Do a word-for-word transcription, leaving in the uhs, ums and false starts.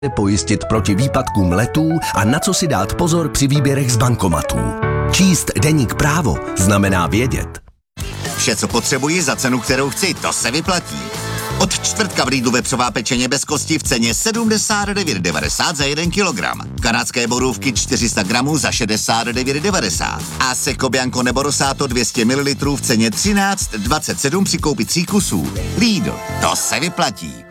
pojistit proti výpadkům letů a na co si dát pozor při výběrech z bankomatů. Číst deník Právo znamená vědět. Vše, co potřebuji za cenu, kterou chci, to se vyplatí. Od čtvrtka v Lidlu vepřová pečeně bez kosti v ceně sedmdesát devět devadesát za jeden kilogram. Kanadské borůvky čtyři sta gramů za šedesát devět devadesát. A Seco Bianco nebo Rosato dvě stě mililitrů v ceně třináct dvacet sedm při koupi tří kusů. Lidl, to se vyplatí.